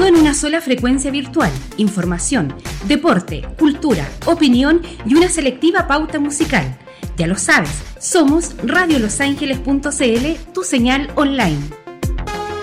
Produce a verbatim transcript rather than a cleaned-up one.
Todo en una sola frecuencia virtual. Información, deporte, cultura, opinión y una selectiva pauta musical. Ya lo sabes, somos radio los ángeles punto c l, tu señal online.